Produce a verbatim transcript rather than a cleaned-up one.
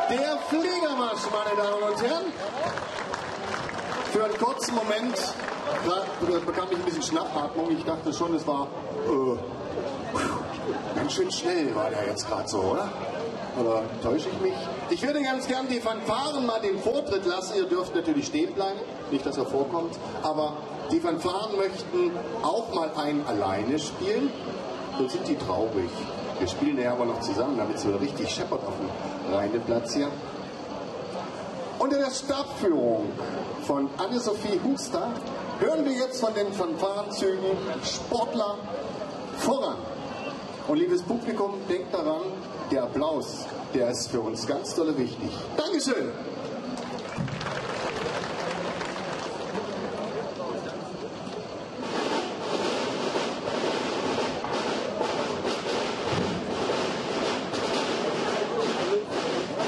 Der Fliegermarsch, meine Damen und Herren. Für einen kurzen Moment da bekam ich ein bisschen Schnappatmung. Ich dachte schon, es war äh, ganz schön schnell, war der jetzt gerade so, oder? Oder täusche ich mich? Ich würde ganz gern die Fanfaren mal den Vortritt lassen. Ihr dürft natürlich stehen bleiben, nicht, dass er vorkommt. Aber die Fanfaren möchten auch mal einen alleine spielen. So sind die traurig. Wir spielen ja aber noch zusammen, damit es so richtig scheppert auf dem Reindeplatz hier. Unter der Stabführung von Anne-Sophie Huster hören wir jetzt von den Fanfarenzügen Sportler voran. Und liebes Publikum, denkt daran, der Applaus, der ist für uns ganz dolle wichtig. Dankeschön!